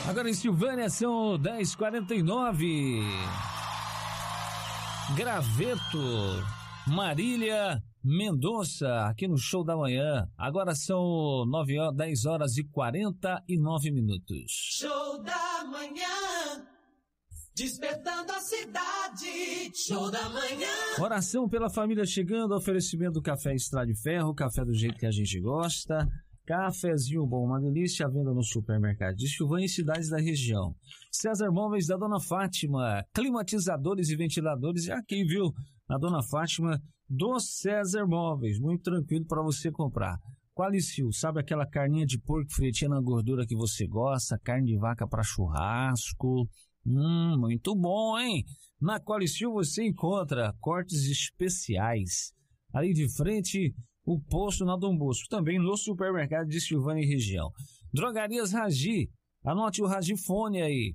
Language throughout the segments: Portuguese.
Agora em Silvânia são 10h49. Graveto, Marília Mendonça, aqui no Show da Manhã. Agora são 10h49. Show da Manhã, despertando a cidade. Show da Manhã. Oração pela família chegando, oferecimento do café Estrada de Ferro, café do jeito que a gente gosta. Cafezinho bom, uma delícia, à venda no supermercado de Silvânia e cidades da região. César Móveis da Dona Fátima, climatizadores e ventiladores, é aqui, viu? Na Dona Fátima do César Móveis, muito tranquilo para você comprar. Qualicil, sabe aquela carninha de porco fritinha na gordura que você gosta, carne de vaca para churrasco? Muito bom, hein? Na Qualicil você encontra cortes especiais. Ali de frente, o posto na Dom Bosco, também no supermercado de Silvânia e região. Drogarias Ragi, anote o Ragifone aí,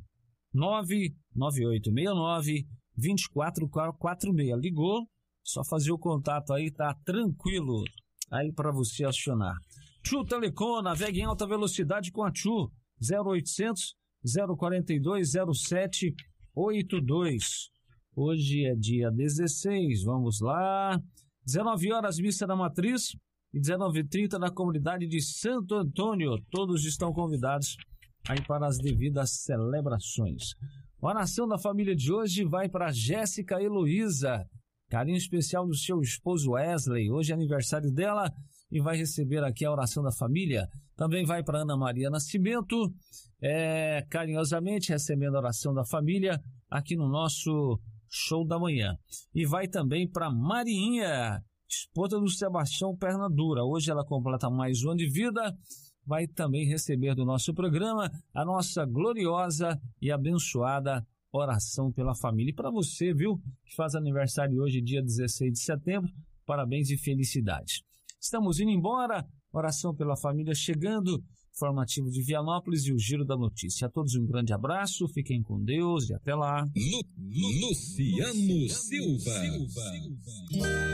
99869-2446. Ligou, só fazer o contato aí, tá tranquilo aí para você acionar. Tchu Telecom, navegue em alta velocidade com a Tchu, 0800 042 0782. Hoje é dia 16, vamos lá. 19 horas, missa da Matriz, e 19h30 na comunidade de Santo Antônio. Todos estão convidados aí para as devidas celebrações. A oração da família de hoje vai para Jéssica Heloísa. Carinho especial do seu esposo Wesley. Hoje é aniversário dela e vai receber aqui a oração da família. Também vai para Ana Maria Nascimento, carinhosamente recebendo a oração da família aqui no nosso Show da Manhã. E vai também para Marinha, esposa do Sebastião Perna Dura. Hoje ela completa mais um ano de vida. Vai também receber do nosso programa a nossa gloriosa e abençoada oração pela família. E para você, viu, que faz aniversário hoje, dia 16 de setembro, parabéns e felicidades. Estamos indo embora, oração pela família chegando, informativo de Vianópolis e o Giro da Notícia. A todos um grande abraço, fiquem com Deus e até lá. Luciano Silva.